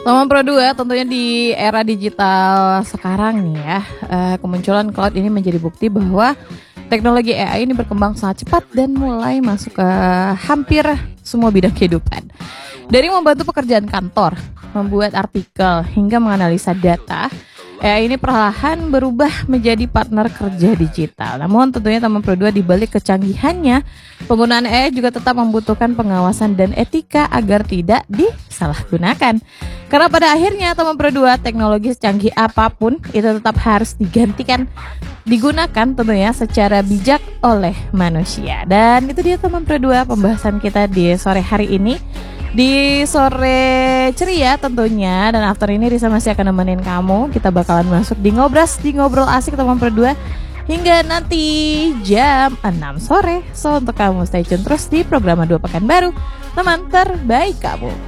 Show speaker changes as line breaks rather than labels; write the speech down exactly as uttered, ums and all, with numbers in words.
Teman Pro dua, tentunya di era digital sekarang nih ya, uh, kemunculan cloud ini menjadi bukti bahwa teknologi A I ini berkembang sangat cepat dan mulai masuk ke hampir semua bidang kehidupan. Dari membantu pekerjaan kantor, membuat artikel, hingga menganalisa data, A I ini perlahan berubah menjadi partner kerja digital. Namun tentunya Teman Pro dua di balik kecanggihannya, penggunaan A I juga tetap membutuhkan pengawasan dan etika agar tidak disalahgunakan. Karena pada akhirnya Teman Pro dua, teknologi secanggih apapun itu tetap harus digantikan, digunakan tentunya secara bijak oleh manusia. Dan itu dia Teman Pro dua, pembahasan kita di sore hari ini. Di sore ceria tentunya, dan after ini Risa masih akan nemenin kamu. Kita bakalan masuk di ngobras, di ngobrol asik Teman Pro dua hingga nanti jam enam sore. So untuk kamu stay tune terus di program dua Pekan Baru, teman terbaik kamu.